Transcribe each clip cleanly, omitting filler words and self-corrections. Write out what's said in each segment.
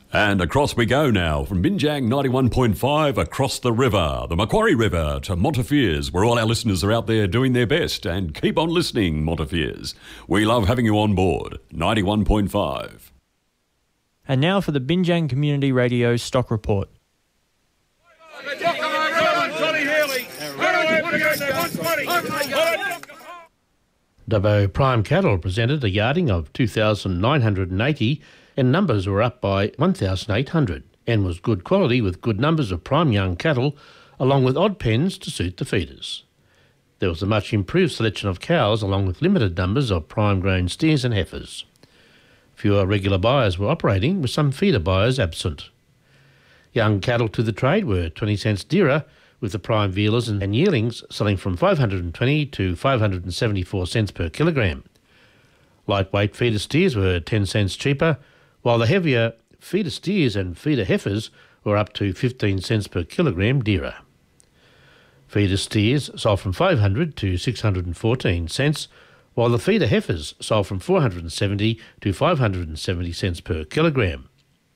And across we go now, from Binjang 91.5 across the river, the Macquarie River, to Montefiores, where all our listeners are out there doing their best. And keep on listening, Montefiores. We love having you on board. 91.5. And now for the Binjang Community Radio Stock Report. Dubbo Prime Cattle presented a yarding of 2,980 and numbers were up by 1,800 and was good quality with good numbers of prime young cattle along with odd pens to suit the feeders. There was a much improved selection of cows along with limited numbers of prime grown steers and heifers. Fewer regular buyers were operating with some feeder buyers absent. Young cattle to the trade were 20 cents dearer with the prime vealers and yearlings selling from 520 to 574 cents per kilogram. Lightweight feeder steers were 10 cents cheaper, while the heavier feeder steers and feeder heifers were up to 15 cents per kilogram dearer. Feeder steers sold from 500 to 614 cents, while the feeder heifers sold from 470 to 570 cents per kilogram.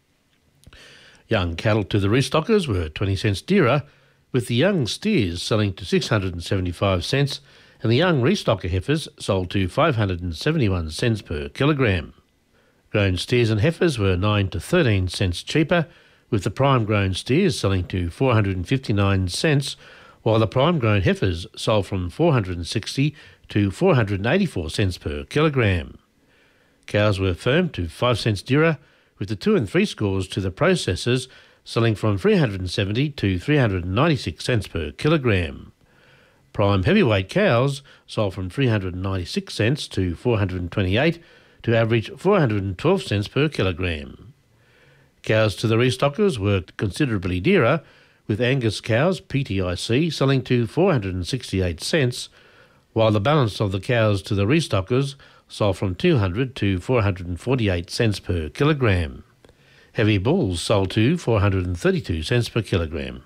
Young cattle to the restockers were 20 cents dearer, with the young steers selling to 675 cents and the young restocker heifers sold to 571 cents per kilogram. Grown steers and heifers were 9 to 13 cents cheaper, with the prime grown steers selling to 459 cents, while the prime grown heifers sold from 460 to 484 cents per kilogram. Cows were firmed to 5 cents dearer, with the 2 and 3 scores to the processors selling from 370 to 396 cents per kilogram. Prime heavyweight cows sold from 396 cents to 428 to average 412 cents per kilogram. Cows to the restockers were considerably dearer, with Angus cows PTIC selling to 468 cents, while the balance of the cows to the restockers sold from 200 to 448 cents per kilogram. Heavy bulls sold to 432 cents per kilogram.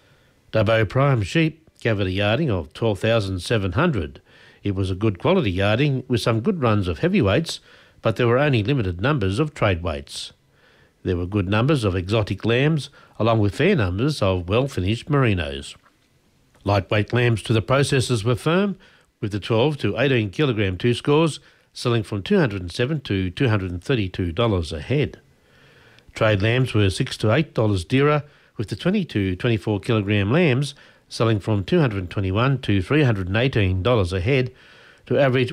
Dubbo Prime sheep gathered a yarding of 12,700. It was a good quality yarding with some good runs of heavyweights, but there were only limited numbers of trade weights. There were good numbers of exotic lambs, along with fair numbers of well-finished merinos. Lightweight lambs to the processors were firm, with the 12 to 18 kilogram 2 scores selling from $207 to $232 a head. Trade lambs were $6 to $8 dearer, with the 20 to 24 kilogram lambs selling from $221 to $318 a head to average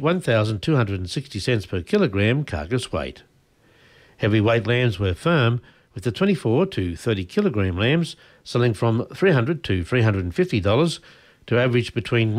1,260 cents per kilogram carcass weight. Heavyweight lambs were firm, with the 24 to 30 kilogram lambs selling from $300 to $350 to average between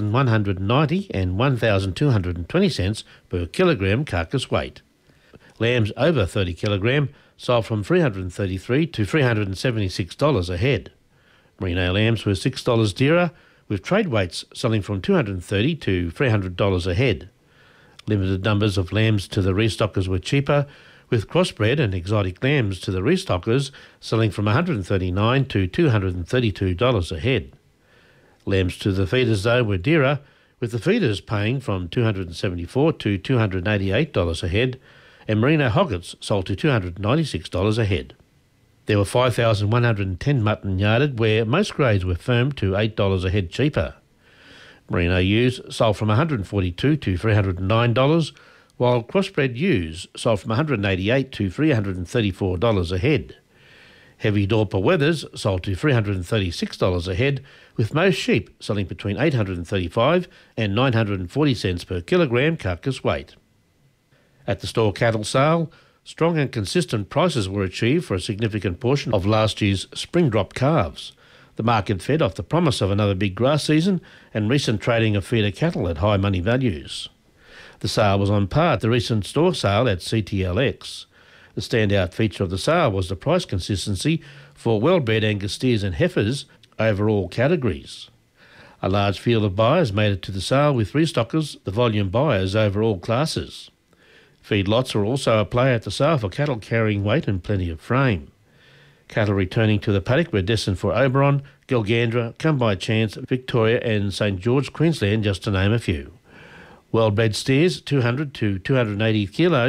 1,190 and 1,220 cents per kilogram carcass weight. Lambs over 30 kilogram sold from $333 to $376 a head. Merino lambs were $6 dearer, with trade weights selling from $230 to $300 a head. Limited numbers of lambs to the restockers were cheaper, with crossbred and exotic lambs to the restockers selling from $139 to $232 a head. Lambs to the feeders, though, were dearer, with the feeders paying from $274 to $288 a head, and merino hoggets sold to $296 a head. There were 5,110 mutton yarded, where most grades were firmed to $8 a head cheaper. Merino ewes sold from $142 to $309, while crossbred ewes sold from $188 to $334 a head. Heavy Dorper wethers sold to $336 a head, with most sheep selling between $835 and $940 cents per kilogram carcass weight. At the store cattle sale, strong and consistent prices were achieved for a significant portion of last year's spring drop calves. The market fed off the promise of another big grass season and recent trading of feeder cattle at high money values. The sale was on par at the recent store sale at CTLX. The standout feature of the sale was the price consistency for well-bred Angus steers and heifers over all categories. A large field of buyers made it to the sale, with restockers the volume buyers over all classes. Feedlots are also a play at the sale for cattle carrying weight and plenty of frame. Cattle returning to the paddock were destined for Oberon, Gilgandra, Come By Chance, Victoria and St George, Queensland, just to name a few. Well-bred steers, 200 to 280 kilos,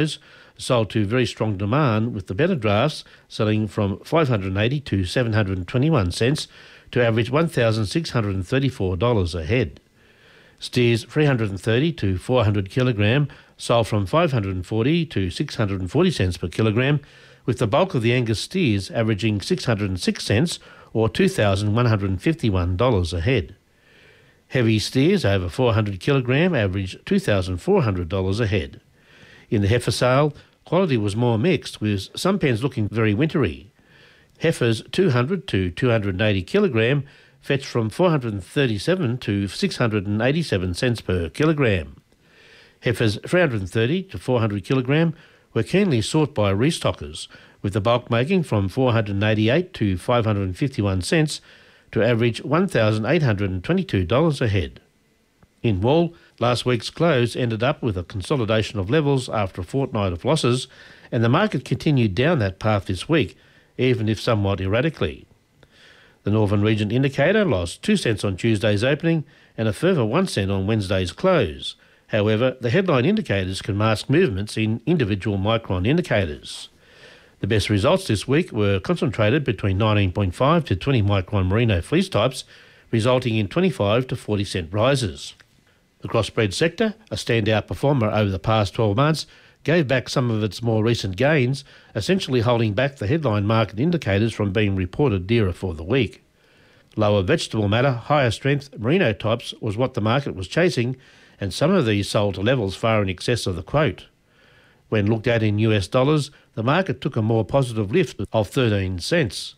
sold to very strong demand, with the better drafts selling from 580 to 721 cents to average $1,634 a head. Steers 330 to 400 kilogram sold from 540 to 640 cents per kilogram, with the bulk of the Angus steers averaging 606 cents or $2,151 a head. Heavy steers over 400 kilogram averaged $2,400 a head. In the heifer sale, quality was more mixed, with some pens looking very wintry. Heifers 200 to 280 kilogram fetched from 437 to 687 cents per kilogram. Heifers 330 to 400 kilogram were keenly sought by restockers, with the bulk making from 488 to 551 cents to average $1,822 a head. In wool, last week's close ended up with a consolidation of levels after a fortnight of losses, and the market continued down that path this week, even if somewhat erratically. The Northern Region Indicator lost 2 cents on Tuesday's opening and a further 1 cent on Wednesday's close. However, the headline indicators can mask movements in individual micron indicators. The best results this week were concentrated between 19.5 to 20 micron merino fleece types, resulting in 25 to 40 cent rises. The crossbred sector, a standout performer over the past 12 months, gave back some of its more recent gains, essentially holding back the headline market indicators from being reported dearer for the week. Lower vegetable matter, higher strength merino types was what the market was chasing, and some of these sold to levels far in excess of the quote. When looked at in US dollars, the market took a more positive lift of 13 cents.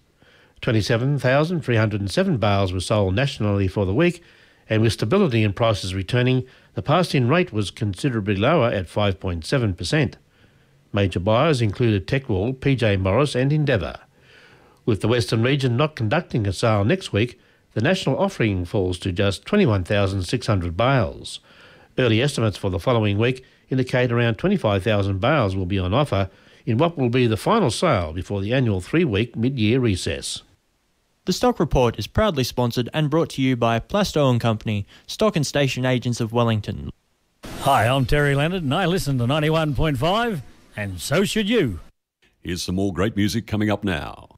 27,307 bales were sold nationally for the week, and with stability in prices returning, the passed-in rate was considerably lower at 5.7%. Major buyers included Techwool, PJ Morris and Endeavour. With the Western region not conducting a sale next week, the national offering falls to just 21,600 bales. Early estimates for the following week indicate around 25,000 bales will be on offer in what will be the final sale before the annual 3-week mid-year recess. The Stock Report is proudly sponsored and brought to you by Plasto & Company, stock and station agents of Wellington. Hi, I'm Terry Leonard and I listen to 91.5, and so should you. Here's some more great music coming up now.